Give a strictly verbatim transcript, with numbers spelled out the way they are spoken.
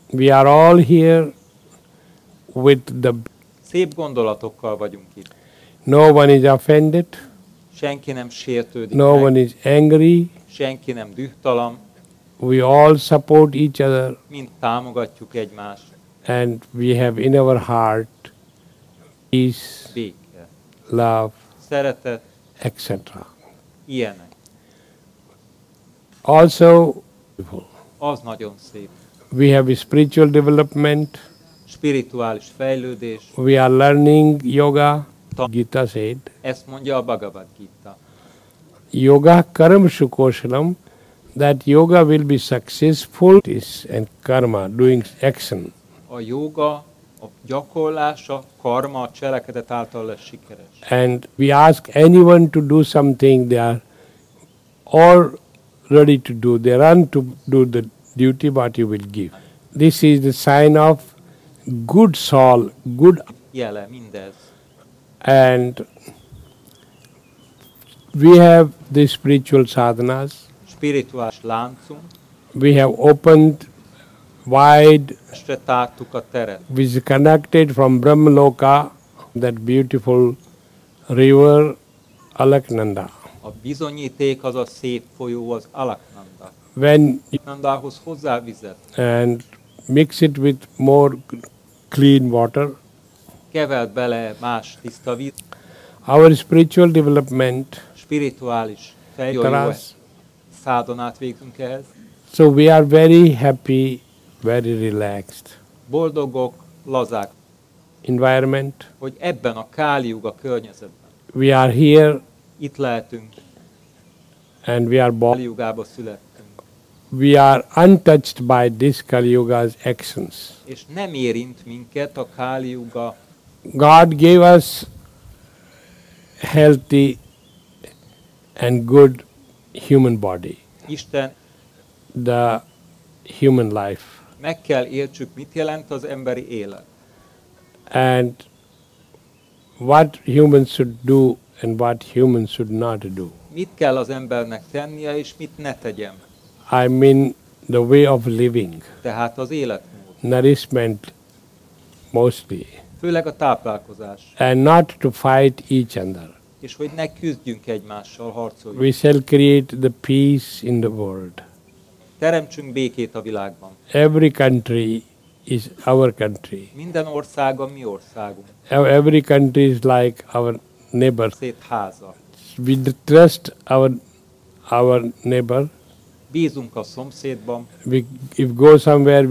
We are all here with the... Szép gondolatokkal vagyunk itt. No one is offended. Senki nem sértődik No meg. one is angry. Senki nem dühtalan. We all support each other. Mind támogatjuk egymást. And we have in our heart peace, Béke, love, szeretet, et cetera. ilyenek. Also, Az nagyon szép. we have a spiritual development. Spirituális fejlődés. We are learning yoga. Gita said, Ezt mondja a Bhagavad Gita. yoga karma sukoshalam, that yoga will be successful and karma, doing action. A jóga, a gyakorlása, karma, a cselekedet által lesz sikeres. And we ask anyone to do something, they are all ready to do. They run to do the duty what you will give. This is the sign of good soul, good, Jele mindez. and we have the spiritual sadhanas. Spirituális láncunk, We have opened wide, este tártuk a teret. which is connected from Brahmaloka, that beautiful river Alaknanda. A bizonyíték az a szép folyó, az Alaknanda. When Nandához hozzá vizet, and mix it with more clean water, keveld bele más tiszta víz, our spiritual development, spirituális fejlődés, taras. szádonát végzünk ehhez. So we are very happy, very relaxed. Boldogok, lazák, Environment. hogy ebben a Káliuga környezetben We are here itt lehetünk, and we are born. Káliugába születtünk, We are untouched by this Kali Yuga's actions. és nem érint minket a Káliuga. God gave us healthy and good human body, Isten, the human life. meg kell értsük, mit jelent az emberi élet. And what humans should do and what humans should not do. Mit kell az embernek tennie, és mit ne tegyen. I mean the way of living, Tehát az életmód, nourishment mostly, főleg a táplálkozás, and not to fight each other. és hogy ne küzdjünk egymással, harcoljunk. We shall create the peace in the world. Teremtsünk békét a világban. Every country is our country. Minden ország a mi országunk. Every country is like our neighbor. Szét háza. We trust our our neighbor. Bízunk a szomszédban. We, if go somewhere,